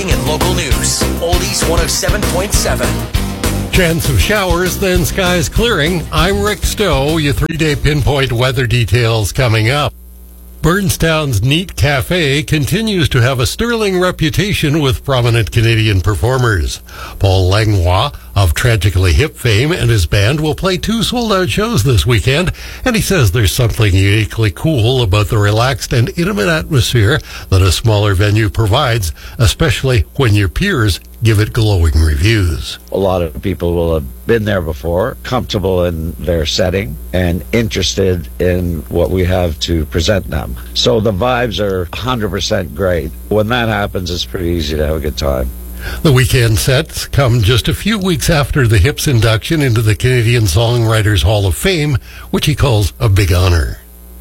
breaking and local news. Oldies 107.7. Chance of showers, then skies clearing. I'm Rick Stowe. Your 3-day pinpoint weather details coming up. Burnstown's Neat Cafe continues to have a sterling reputation with prominent Canadian performers. Paul Langlois of Tragically Hip fame and his band will play 2 sold-out shows this weekend, and he says there's something uniquely cool about the relaxed and intimate atmosphere that a smaller venue provides, especially when your peers give it glowing reviews. A lot of people will have been there before, comfortable in their setting, and interested in what we have to present them. So the vibes are 100% great. When that happens, it's pretty easy to have a good time. The weekend sets come just a few weeks after the Hips induction into the Canadian Songwriters Hall of Fame, which he calls a big honor.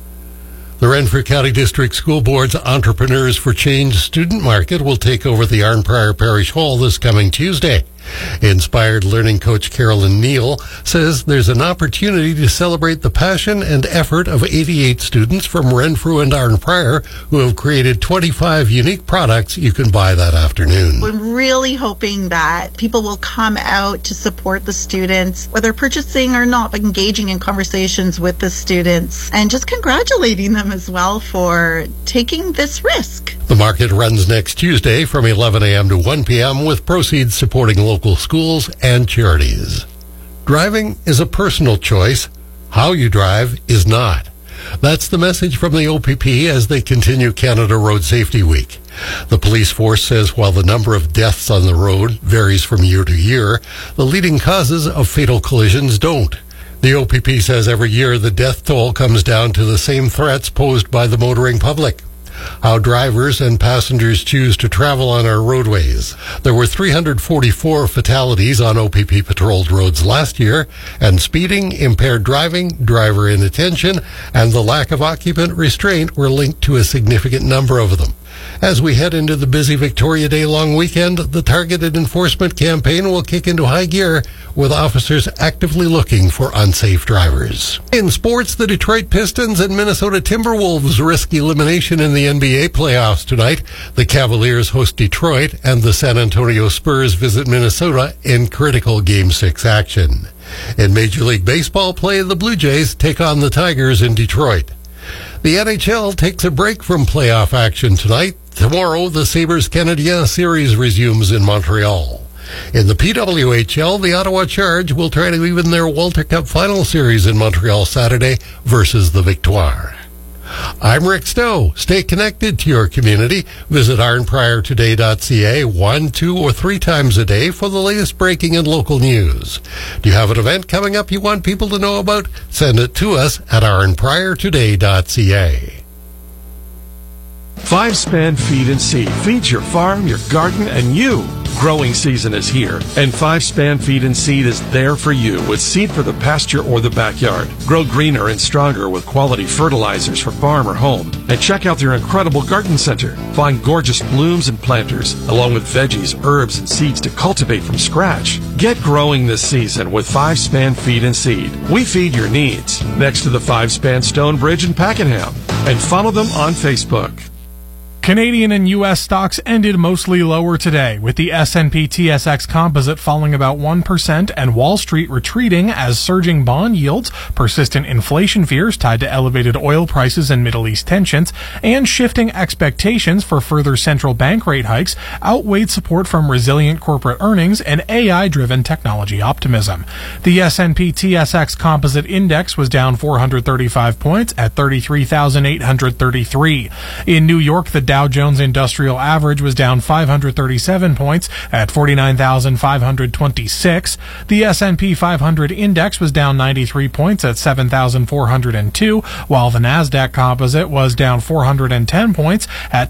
The Renfrew County District School Board's Entrepreneurs for Change student market will take over the Arnprior Parish Hall this coming Tuesday. Inspired learning coach Carolyn Neal says there's an opportunity to celebrate the passion and effort of 88 students from Renfrew and Arnprior who have created 25 unique products you can buy that afternoon. We're really hoping that people will come out to support the students, whether purchasing or not, but engaging in conversations with the students and just congratulating them as well for taking this risk. The market runs next Tuesday from 11 a.m. to 1 p.m. with proceeds supporting local schools and charities. Driving is a personal choice. How you drive is not. That's the message from the OPP as they continue Canada Road Safety Week. The police force says while the number of deaths on the road varies from year to year, the leading causes of fatal collisions don't. The OPP says every year the death toll comes down to the same threats posed by the motoring public. How drivers and passengers choose to travel on our roadways. There were 344 fatalities on OPP patrolled roads last year, and speeding, impaired driving, driver inattention, and the lack of occupant restraint were linked to a significant number of them. As we head into the busy Victoria Day long weekend, the targeted enforcement campaign will kick into high gear with officers actively looking for unsafe drivers. In sports, the Detroit Pistons and Minnesota Timberwolves risk elimination in the NBA playoffs tonight. The Cavaliers host Detroit and the San Antonio Spurs visit Minnesota in critical Game 6 action. In Major League Baseball play, the Blue Jays take on the Tigers in Detroit. The NHL takes a break from playoff action tonight. Tomorrow, the Sabres-Canadiens series resumes in Montreal. In the PWHL, the Ottawa Charge will try to even their Walter Cup final series in Montreal Saturday versus the Victoire. I'm Rick Stowe. Stay connected to your community. Visit arnpriortoday.ca 1, 2, or 3 times a day for the latest breaking and local news. Do you have an event coming up you want people to know about? Send it to us at arnpriortoday.ca. 5-Span Feed and Seed feeds your farm, your garden, and you. Growing season is here, and 5-Span Feed and Seed is there for you with seed for the pasture or the backyard. Grow greener and stronger with quality fertilizers for farm or home. And check out their incredible garden center. Find gorgeous blooms and planters, along with veggies, herbs, and seeds to cultivate from scratch. Get growing this season with 5-Span Feed and Seed. We feed your needs. Next to the 5-Span Stone Bridge in Pakenham. And follow them on Facebook. Canadian and U.S. stocks ended mostly lower today, with the S&P TSX Composite falling about 1% and Wall Street retreating as surging bond yields, persistent inflation fears tied to elevated oil prices and Middle East tensions, and shifting expectations for further central bank rate hikes outweighed support from resilient corporate earnings and AI-driven technology optimism. The S&P TSX Composite Index was down 435 points at 33,833. In New York, the Dow Jones Industrial Average was down 537 points at 49,526. The S&P 500 Index was down 93 points at 7,402, while the Nasdaq Composite was down 410 points at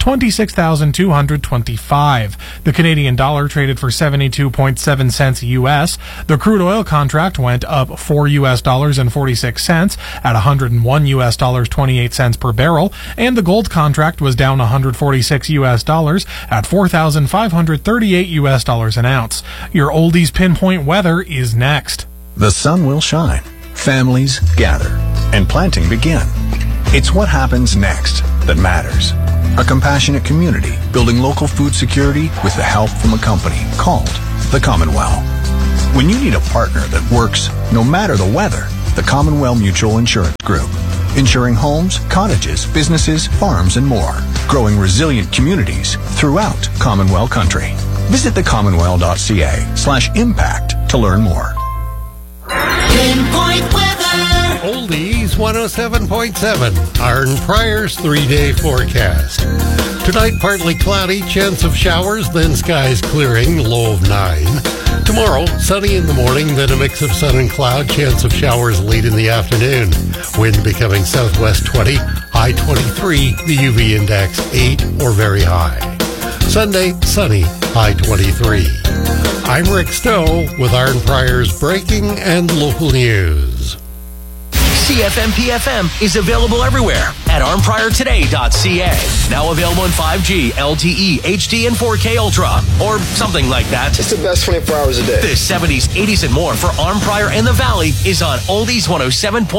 26,225. The Canadian dollar traded for 72.7 cents U.S. The crude oil contract went up $4.46 at $101.28 per barrel, and the gold contract was down $146 at $4,538 an ounce. Your oldies pinpoint weather is next. The sun will shine, families gather, and planting begin. It's what happens next that matters. a compassionate community building local food security with the help from a company called the Commonwealth. When you need a partner that works no matter the weather, the Commonwealth Mutual Insurance Group. Insuring homes, cottages, businesses, farms, and more. Growing resilient communities throughout Commonwealth country. Visit thecommonwealth.ca/impact to learn more. Pinpoint weather. Oldies 107.7, Iron Prior's 3-day forecast. Tonight, partly cloudy, chance of showers, then skies clearing, low of 9. Tomorrow, sunny in the morning, then a mix of sun and cloud, chance of showers late in the afternoon. Wind becoming southwest 20, high 23, the UV index 8 or very high. Sunday, sunny, high 23. I'm Rick Stowe with Iron Prior's breaking and local news. CFMP-FM is available everywhere at armpriortoday.ca. Now available in 5G, LTE, HD, and 4K Ultra, or something like that. It's the best 24 hours a day. The 70s, 80s, and more for Arm Prior and the Valley is on Oldies 107.